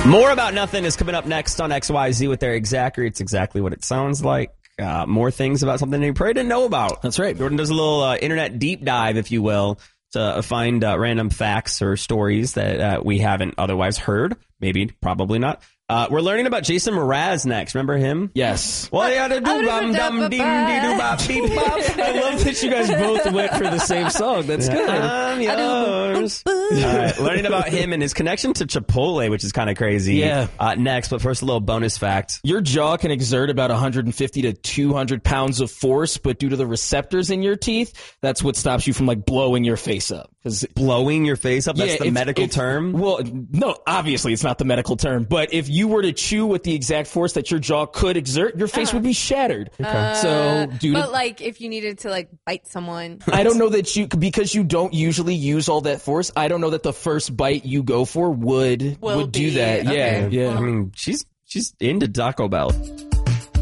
More About Nothing is coming up next on XYZ with Eric Zachary. It's exactly what it sounds like. More things about something you probably didn't know about. That's right. Jordan does a little internet deep dive, if you will, to find random facts or stories that we haven't otherwise heard. Maybe, probably not. We're learning about Jason Mraz next. Remember him? Yes. Well, you gotta do bum dum ding dee doo bop beep bop. I love that you guys both went for the same song. That's good. I'm yours. All right, learning about him and his connection to Chipotle, which is kind of crazy. Yeah. Next, but first, a little bonus fact. Your jaw can exert about 150 to 200 pounds of force, but due to the receptors in your teeth, that's what stops you from like blowing your face up. Blowing your face up? That's the medical term? Well, no, obviously it's not the medical term, but if you were to chew with the exact force that your jaw could exert, your face would be shattered. Okay. But like if you needed to like bite someone. I don't know that because you don't usually use all that force, I don't know that the first bite you go for would do that. Okay. Yeah. I mean, she's into Taco Bell.